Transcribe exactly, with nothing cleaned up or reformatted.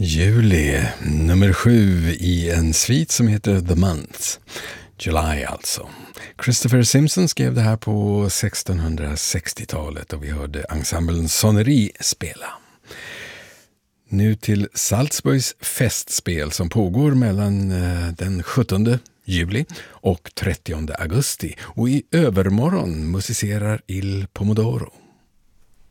Juli, nummer sju i en svit som heter The Month. July alltså. Christopher Simpson skrev det här på sextonhundrasextiotalet och vi hörde ensemblen Sonnerie spela. Nu till Salzburgs festspel som pågår mellan den sjuttonde juli och trettionde augusti och i övermorgon musicerar Il Pomodoro.